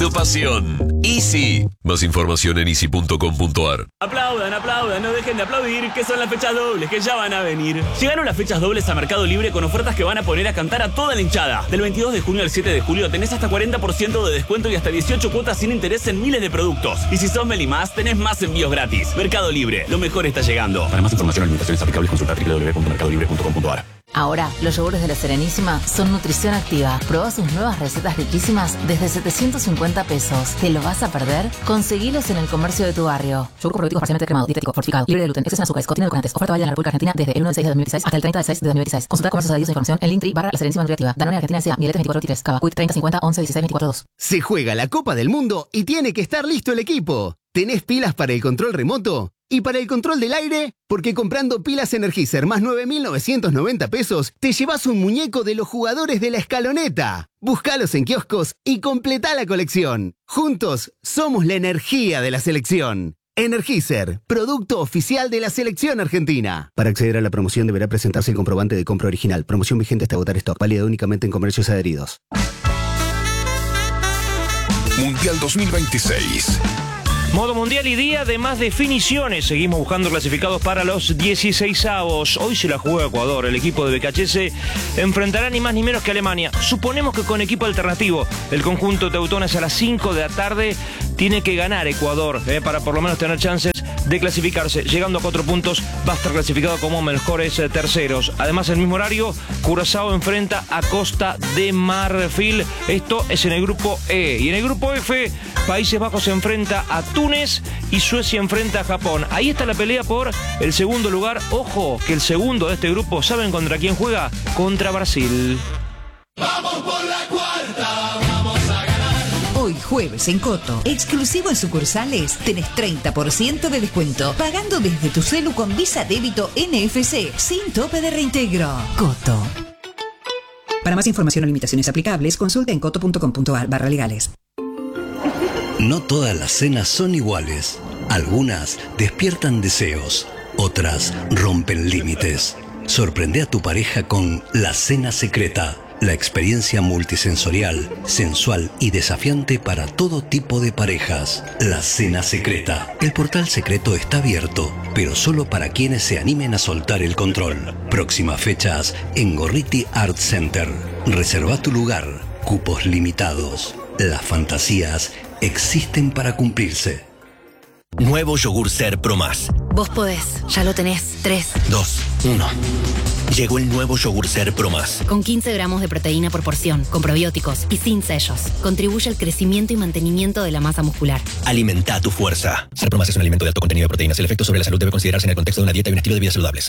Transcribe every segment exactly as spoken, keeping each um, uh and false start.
tu pasión. Easy. Más información en easy punto com punto ar. Aplaudan, aplaudan, no dejen de aplaudir, que son las fechas dobles, que ya van a venir. Llegaron las fechas dobles a Mercado Libre con ofertas que van a poner a cantar a toda la hinchada. Del veintidós de junio al siete de julio tenés hasta cuarenta por ciento de descuento y hasta dieciocho cuotas sin interés en miles de productos. Y si sos Meli Más, tenés más envíos gratis. Mercado Libre, lo mejor está llegando. Para más información o limitaciones aplicables, consulta doble u doble u doble u punto mercado libre punto com punto ar. Ahora, los yogures de La Serenísima son nutrición activa. Probá sus nuevas recetas riquísimas desde setecientos cincuenta pesos. ¿Te lo vas a perder? Conseguilos en el comercio de tu barrio. Yogur probiótico parcialmente cremado, dietético, fortificado, libre de gluten, exceso en azúcares, contiene edulcorantes. Oferta válida en la República Argentina desde el uno de seis de dos mil dieciséis hasta el treinta de seis de dos mil dieciséis. Consulta comercios adheridos e información en Linktree barra La Serenísima Nutriactiva. Danone Argentina S A, Mieletes veinticuatro veintitrés, Cava, Quick treinta cincuenta once dieciséis veinticuatro dos. Se juega la Copa del Mundo y tiene que estar listo el equipo. ¿Tenés pilas para el control remoto? ¿Y para el control del aire? Porque comprando pilas Energizer más nueve mil novecientos noventa pesos, te llevas un muñeco de los jugadores de la escaloneta. Búscalos en kioscos y completá la colección. Juntos, somos la energía de la selección. Energizer, producto oficial de la selección argentina. Para acceder a la promoción deberá presentarse el comprobante de compra original. Promoción vigente hasta agotar stock. Válida únicamente en comercios adheridos. Mundial dos mil veintiséis. Modo mundial y día de más definiciones. Seguimos buscando clasificados para los dieciseisavos. Hoy se la juega Ecuador. El equipo de B K H S enfrentará ni más ni menos que Alemania. Suponemos que con equipo alternativo. El conjunto teutones a las cinco de la tarde tiene que ganar Ecuador eh, para por lo menos tener chances de clasificarse. Llegando a cuatro puntos va a estar clasificado como mejores eh, terceros. Además, el mismo horario, Curazao enfrenta a Costa de Marfil. Esto es en el grupo E. Y en el grupo F, Países Bajos se enfrenta a Túnez y Suecia enfrenta a Japón. Ahí está la pelea por el segundo lugar. Ojo, que el segundo de este grupo, ¿saben contra quién juega? Contra Brasil. Vamos por la cuarta, vamos a ganar. Hoy jueves en Coto, exclusivo en sucursales, tenés treinta por ciento de descuento, pagando desde tu celu con Visa Débito N F C, sin tope de reintegro. Coto. Para más información o limitaciones aplicables, consulta en coto punto com punto ar barra legales. No todas las cenas son iguales. Algunas despiertan deseos, otras rompen límites. Sorprende a tu pareja con La Cena Secreta, la experiencia multisensorial, sensual y desafiante para todo tipo de parejas. La Cena Secreta. El portal secreto está abierto, pero solo para quienes se animen a soltar el control. Próximas fechas en Gorriti Art Center. Reserva tu lugar. Cupos limitados. Las fantasías existen para cumplirse. Nuevo yogur Ser Pro Más. Vos podés, ya lo tenés. tres, dos, uno. Llegó el nuevo yogur Ser Pro Más. Con quince gramos de proteína por porción, con probióticos y sin sellos. Contribuye al crecimiento y mantenimiento de la masa muscular. Alimenta tu fuerza. Ser Pro Más es un alimento de alto contenido de proteínas. El efecto sobre la salud debe considerarse en el contexto de una dieta y un estilo de vida saludables.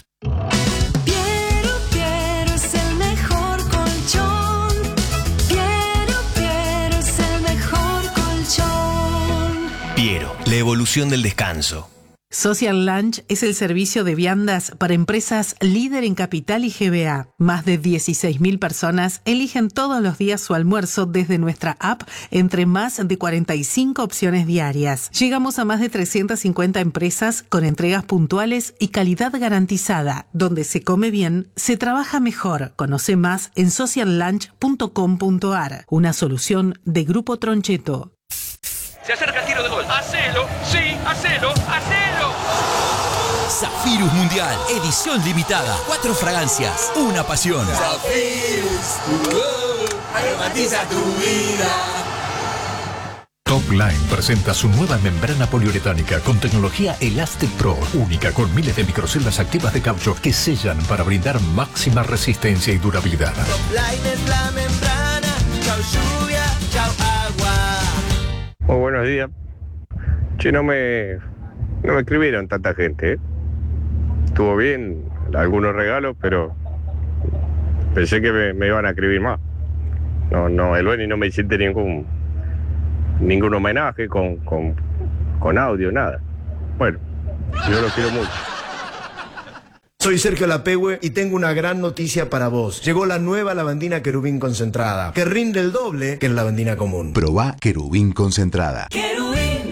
Piero, la evolución del descanso. Social Lunch es el servicio de viandas para empresas líder en Capital y G B A. Más de dieciséis mil personas eligen todos los días su almuerzo desde nuestra app entre más de cuarenta y cinco opciones diarias. Llegamos a más de trescientas cincuenta empresas con entregas puntuales y calidad garantizada. Donde se come bien, se trabaja mejor. Conoce más en social lunch punto com punto ar. Una solución de Grupo Troncheto. Se acerca el tiro de gol. ¡Hacelo! ¡Sí! ¡Hacelo! ¡Hacelo! Zafirus Mundial, edición limitada. Cuatro fragancias, una pasión. Zafirus, tu gol, aromatiza tu vida. Topline presenta su nueva membrana poliuretánica con tecnología Elastic Pro, única con miles de microceldas activas de caucho que sellan para brindar máxima resistencia y durabilidad. Topline es la membrana, chau lluvia, chau agua. Muy buenos días. Che, no me, no me escribieron tanta gente, ¿eh? Estuvo bien, algunos regalos, pero pensé que me, me iban a escribir más. No, no, el Beni no me hiciste ningún ningún homenaje con, con, con audio, nada. Bueno, yo lo quiero mucho. Soy Sergio Lapehue y tengo una gran noticia para vos. Llegó la nueva lavandina Querubín concentrada, que rinde el doble que la lavandina común. Probá Querubín concentrada. Querubín.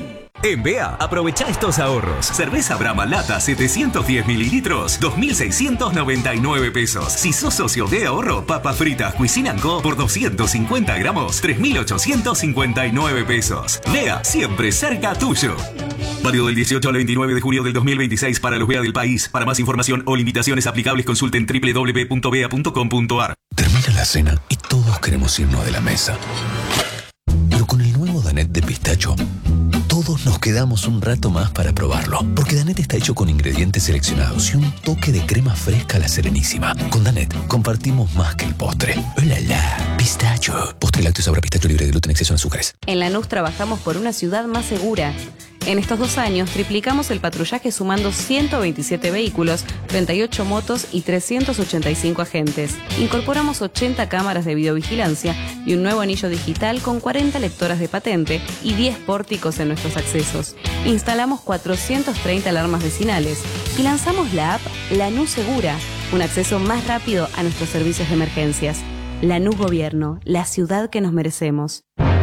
En B E A, aprovecha estos ahorros. Cerveza Brahma Lata setecientos diez mililitros, dos mil seiscientos noventa y nueve pesos. Si sos socio de ahorro, papas fritas Cuisine Co por doscientos cincuenta gramos, tres mil ochocientos cincuenta y nueve pesos. B E A, siempre cerca tuyo. Válido del dieciocho al veintinueve de junio del dos mil veintiséis para los B E A del país. Para más información o limitaciones aplicables, consulten doble u doble u doble u punto bea punto com punto a r. Termina la cena y todos queremos irnos de la mesa. Pero con el nuevo Danette de pistacho, todos nos quedamos un rato más para probarlo. Porque Danette está hecho con ingredientes seleccionados y un toque de crema fresca a la Serenísima. Con Danette compartimos más que el postre. ¡Hola, la! Pistacho. Postre lácteo sabor a pistacho libre de gluten, exceso en azúcares. En Lanús trabajamos por una ciudad más segura. En estos dos años triplicamos el patrullaje sumando ciento veintisiete vehículos, treinta y ocho motos y trescientos ochenta y cinco agentes. Incorporamos ochenta cámaras de videovigilancia y un nuevo anillo digital con cuarenta lectoras de patente y diez pórticos en nuestros accesos. Instalamos cuatrocientas treinta alarmas vecinales y lanzamos la app Lanús Segura, un acceso más rápido a nuestros servicios de emergencias. Lanús Gobierno, la ciudad que nos merecemos.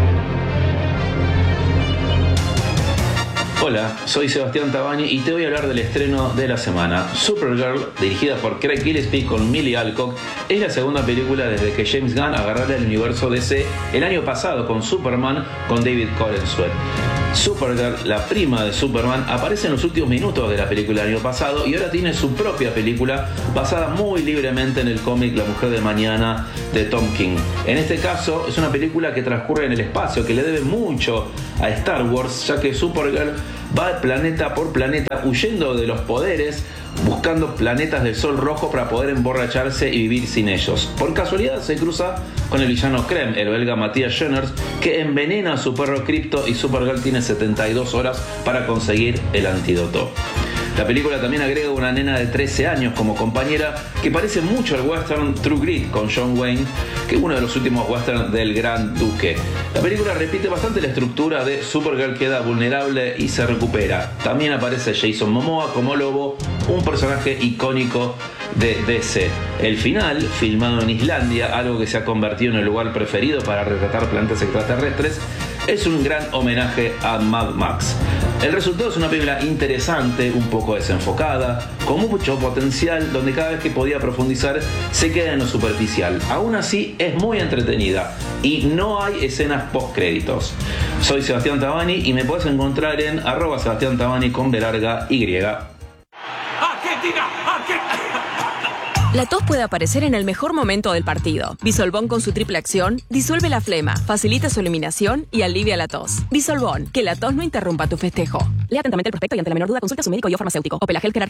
Hola, soy Sebastián Tabani y te voy a hablar del estreno de la semana. Supergirl, dirigida por Craig Gillespie con Millie Alcock, es la segunda película desde que James Gunn agarrara el universo D C el año pasado con Superman con David Corenswet. Supergirl, la prima de Superman, aparece en los últimos minutos de la película del año pasado y ahora tiene su propia película basada muy libremente en el cómic La Mujer de Mañana de Tom King. En este caso es una película que transcurre en el espacio, que le debe mucho a Star Wars, ya que Supergirl va planeta por planeta huyendo de los poderes, buscando planetas del sol rojo para poder emborracharse y vivir sin ellos. Por casualidad se cruza con el villano Krem, el belga Matthias Schoenaerts, que envenena a su perro Crypto y Supergirl tiene setenta y dos horas para conseguir el antídoto. La película también agrega una nena de trece años como compañera que parece mucho al western True Grit con John Wayne, que es uno de los últimos westerns del Gran Duque. La película repite bastante la estructura de Supergirl queda vulnerable y se recupera. También aparece Jason Momoa como Lobo, un personaje icónico de D C. El final, filmado en Islandia, algo que se ha convertido en el lugar preferido para retratar planetas extraterrestres, es un gran homenaje a Mad Max. El resultado es una película interesante, un poco desenfocada, con mucho potencial, donde cada vez que podía profundizar se queda en lo superficial. Aún así es muy entretenida y no hay escenas post créditos. Soy Sebastián Tabani y me puedes encontrar en arroba Sebastián Tabani con B larga Y. La tos puede aparecer en el mejor momento del partido. Bisolbón con su triple acción disuelve la flema, facilita su eliminación y alivia la tos. Bisolbón, que la tos no interrumpa tu festejo. Lea atentamente el prospecto y ante la menor duda consulta a su médico y o farmacéutico. Opel Healthcare